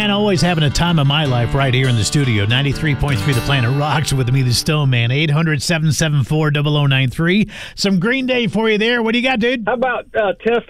man, always having a time of my life right here in the studio. 93.3 The Planet Rocks with me, the Stone Man. 800-774-0093. Some Green Day for you there. What do you got, dude? How about Test